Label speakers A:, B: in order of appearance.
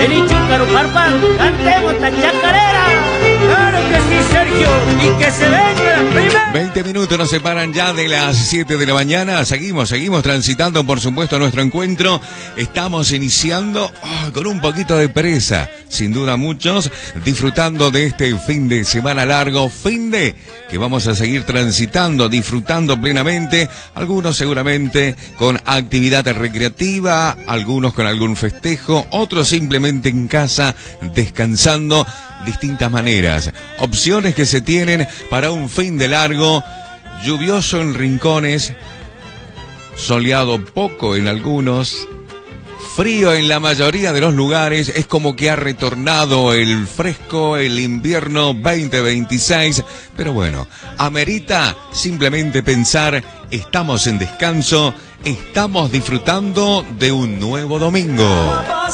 A: Vení, Chúcaro Farfán, cantemos esta chacarera. Claro que sí, Sergio, y que se venga la primera.
B: 20 minutos nos separan ya de las 7 de la mañana. Seguimos transitando, por supuesto, nuestro encuentro. Estamos iniciando con un poquito de pereza, sin duda muchos, disfrutando de este fin de semana largo, fin de que vamos a seguir transitando, disfrutando plenamente, algunos seguramente con actividad recreativa, algunos con algún festejo, otros simplemente en casa, descansando, distintas maneras, opciones que se tienen para un fin de largo, lluvioso en rincones, soleado poco en algunos, frío en la mayoría de los lugares. Es como que ha retornado el fresco, el invierno 2026, pero bueno, amerita simplemente pensar, estamos en descanso, estamos disfrutando de un nuevo domingo.